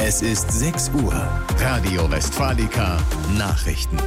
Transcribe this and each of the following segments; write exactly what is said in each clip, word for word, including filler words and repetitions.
Es ist sechs Uhr. Radio Westfalica Nachrichten.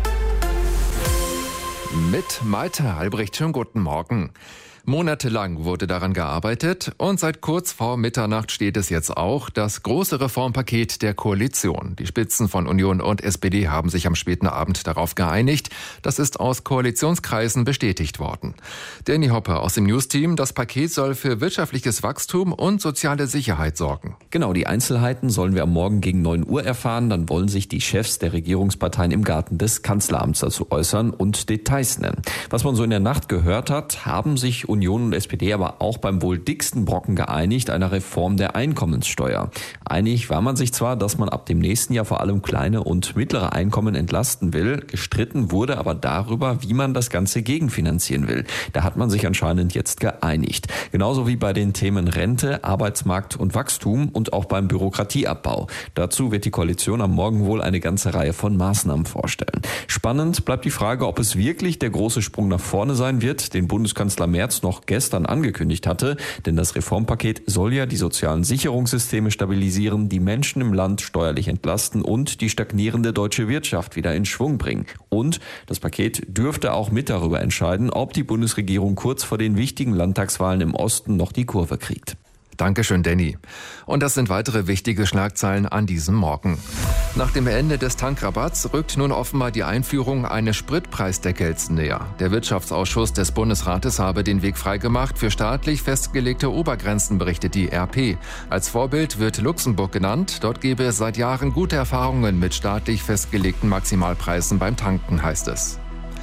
Mit Malte Albrecht, schönen guten Morgen. Monatelang wurde daran gearbeitet und seit kurz vor Mitternacht steht es jetzt auch, das große Reformpaket der Koalition. Die Spitzen von Union und S P D haben sich am späten Abend darauf geeinigt. Das ist aus Koalitionskreisen bestätigt worden. Danny Hoppe aus dem Newsteam, das Paket soll für wirtschaftliches Wachstum und soziale Sicherheit sorgen. Genau, die Einzelheiten sollen wir am Morgen gegen neun Uhr erfahren. Dann wollen sich die Chefs der Regierungsparteien im Garten des Kanzleramts dazu äußern und Details nennen. Was man so in der Nacht gehört hat, haben sich Union und S P D aber auch beim wohl dicksten Brocken geeinigt, einer Reform der Einkommenssteuer. Einig war man sich zwar, dass man ab dem nächsten Jahr vor allem kleine und mittlere Einkommen entlasten will, gestritten wurde aber darüber, wie man das Ganze gegenfinanzieren will. Da hat man sich anscheinend jetzt geeinigt. Genauso wie bei den Themen Rente, Arbeitsmarkt und Wachstum und auch beim Bürokratieabbau. Dazu wird die Koalition am Morgen wohl eine ganze Reihe von Maßnahmen vorstellen. Spannend bleibt die Frage, ob es wirklich der große Sprung nach vorne sein wird, den Bundeskanzler Merz noch gestern angekündigt hatte, denn das Reformpaket soll ja die sozialen Sicherungssysteme stabilisieren, die Menschen im Land steuerlich entlasten und die stagnierende deutsche Wirtschaft wieder in Schwung bringen. Und das Paket dürfte auch mit darüber entscheiden, ob die Bundesregierung kurz vor den wichtigen Landtagswahlen im Osten noch die Kurve kriegt. Dankeschön, Danny. Und das sind weitere wichtige Schlagzeilen an diesem Morgen. Nach dem Ende des Tankrabatts rückt nun offenbar die Einführung eines Spritpreisdeckels näher. Der Wirtschaftsausschuss des Bundesrates habe den Weg freigemacht für staatlich festgelegte Obergrenzen, berichtet die R P. Als Vorbild wird Luxemburg genannt. Dort gebe es seit Jahren gute Erfahrungen mit staatlich festgelegten Maximalpreisen beim Tanken, heißt es.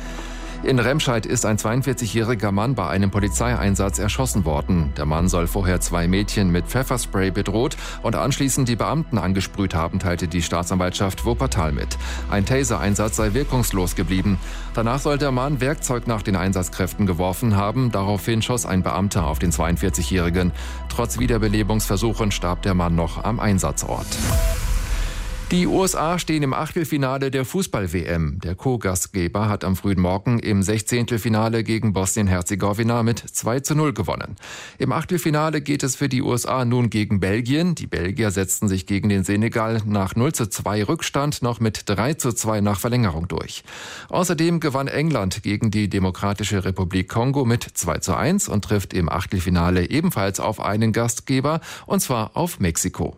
In Remscheid ist ein zweiundvierzigjähriger Mann bei einem Polizeieinsatz erschossen worden. Der Mann soll vorher zwei Mädchen mit Pfefferspray bedroht und anschließend die Beamten angesprüht haben, teilte die Staatsanwaltschaft Wuppertal mit. Ein Taser-Einsatz sei wirkungslos geblieben. Danach soll der Mann Werkzeug nach den Einsatzkräften geworfen haben. Daraufhin schoss ein Beamter auf den zweiundvierzigjährigen. Trotz Wiederbelebungsversuchen starb der Mann noch am Einsatzort. Die U S A stehen im Achtelfinale der Fußball-W M. Der Co-Gastgeber hat am frühen Morgen im Sechzehntelfinale gegen Bosnien-Herzegowina mit zwei zu null gewonnen. Im Achtelfinale geht es für die U S A nun gegen Belgien. Die Belgier setzten sich gegen den Senegal nach null zu zwei Rückstand noch mit drei zu zwei nach Verlängerung durch. Außerdem gewann England gegen die Demokratische Republik Kongo mit zwei zu eins und trifft im Achtelfinale ebenfalls auf einen Gastgeber, und zwar auf Mexiko.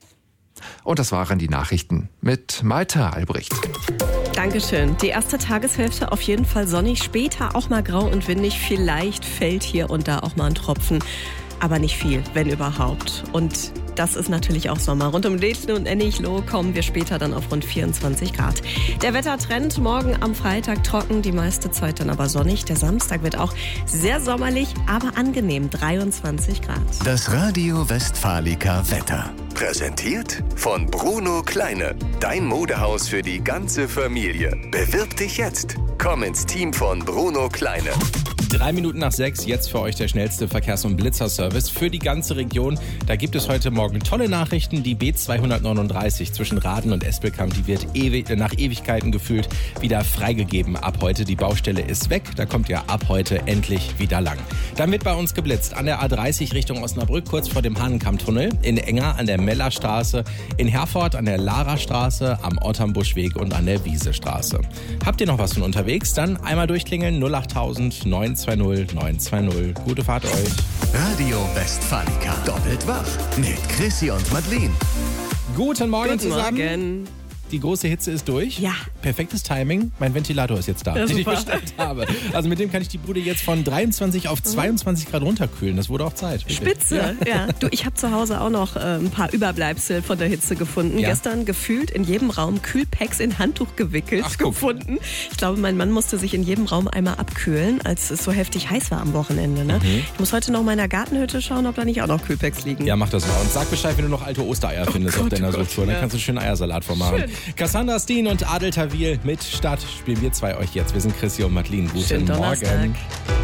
Und das waren die Nachrichten mit Malte Albrecht. Dankeschön. Die erste Tageshälfte auf jeden Fall sonnig, später auch mal grau und windig. Vielleicht fällt hier und da auch mal ein Tropfen, aber nicht viel, wenn überhaupt. Und das ist natürlich auch Sommer. Rund um Detlen und Ennichloh kommen wir später dann auf rund vierundzwanzig Grad. Der Wettertrend morgen am Freitag trocken, die meiste Zeit dann aber sonnig. Der Samstag wird auch sehr sommerlich, aber angenehm, dreiundzwanzig Grad. Das Radio Westfalica Wetter. Präsentiert von Bruno Kleine. Dein Modehaus für die ganze Familie. Bewirb dich jetzt. Komm ins Team von Bruno Kleine. Drei Minuten nach sechs, jetzt für euch der schnellste Verkehrs- und Blitzerservice für die ganze Region. Da gibt es heute Morgen tolle Nachrichten. Die B zweihundertneununddreißig zwischen Raden und Espelkamp, die wird ewig, nach Ewigkeiten gefühlt wieder freigegeben ab heute. Die Baustelle ist weg, da kommt ja ab heute endlich wieder lang. Dann wird bei uns geblitzt an der A dreißig Richtung Osnabrück, kurz vor dem Hahnenkammtunnel, in Enger an der Mellerstraße, in Herford an der Larastraße, am Otternbuschweg und an der Wiesestraße. Habt ihr noch was von unterwegs? Dann einmal durchklingeln null achttausend neun zwei null neun zwei null. Gute Fahrt euch. Radio Westfalica. Doppelt wach mit Chrissy und Madeleine. Guten Morgen Guten zusammen. Morgen. Die große Hitze ist durch. Ja. Perfektes Timing. Mein Ventilator ist jetzt da, Ja, den ich super. bestellt habe. Also mit dem kann ich die Bude jetzt von dreiundzwanzig auf zweiundzwanzig Grad runterkühlen. Das wurde auch Zeit. Spitze, ja. ja. Du, ich habe zu Hause auch noch äh, ein paar Überbleibsel von der Hitze gefunden. Ja. Gestern gefühlt in jedem Raum Kühlpacks in Handtuch gewickelt Ach, guck. gefunden. Ich glaube, mein Mann musste sich in jedem Raum einmal abkühlen, als es so heftig heiß war am Wochenende. Ne? Mhm. Ich muss heute noch in meiner Gartenhütte schauen, ob da nicht auch noch Kühlpacks liegen. Ja, mach das mal. Und sag Bescheid, wenn du noch alte Ostereier findest Gott, auf deiner oh Gott, Suchtour. Dann ja. kannst du schön Eiersalat vormachen. Schön. Cassandra Steen und Adel Tawil mit Stadt spielen wir zwei euch jetzt. Wir sind Chrissy und Madeleine. Guten Schönen Donnerstag. Morgen.